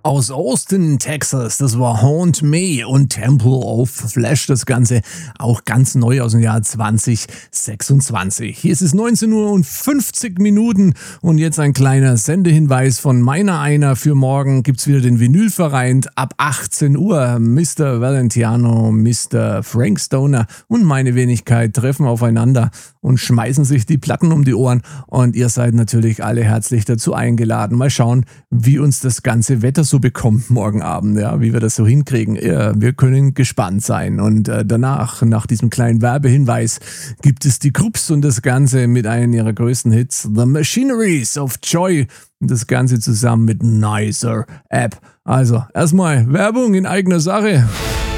Aus Austin, Texas, das war Haunt Me und Temple of Flesh, das Ganze auch ganz neu aus dem Jahr 2026. Hier ist es 19 Uhr und 50 Minuten und jetzt ein kleiner Sendehinweis von meiner einer. Für morgen gibt's wieder den Vinylverein ab 18 Uhr. Mr. Valentiano, Mr. Frank Stoner und meine Wenigkeit treffen aufeinander und schmeißen sich die Platten um die Ohren und ihr seid natürlich alle herzlich dazu eingeladen. Mal schauen, wie uns das ganze Wetter so bekommt morgen Abend, ja, wie wir das so hinkriegen. Ja, wir können gespannt sein. Und danach, nach diesem kleinen Werbehinweis, gibt es die Krups und das Ganze mit einem ihrer größten Hits, The Machineries of Joy. Und das Ganze zusammen mit Nicer App. Also, erstmal Werbung in eigener Sache.